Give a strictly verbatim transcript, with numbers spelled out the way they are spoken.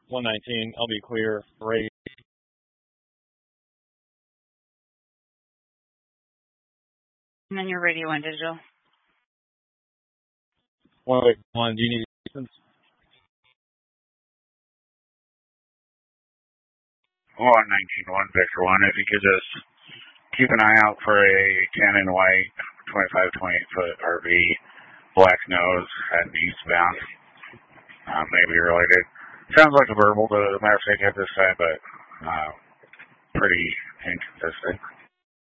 one nineteen, I'll be clear. Rate. And then you're radio and digital. one oh eight one, do you need assistance? one nineteen one, Victor one, if you could just keep an eye out for a tan and white twenty-five, twenty-eight foot R V, black nose, heading eastbound. Uh, maybe related. Sounds like a verbal to the matter of fact at this time, but uh, pretty inconsistent.